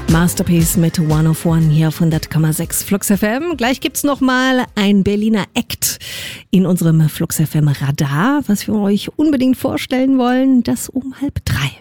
Masterpiece mit One of One hier auf 100,6 Flux FM. Gleich gibt's noch mal ein Berliner Act in unserem Flux FM Radar, was wir euch unbedingt vorstellen wollen. Das um 2:30.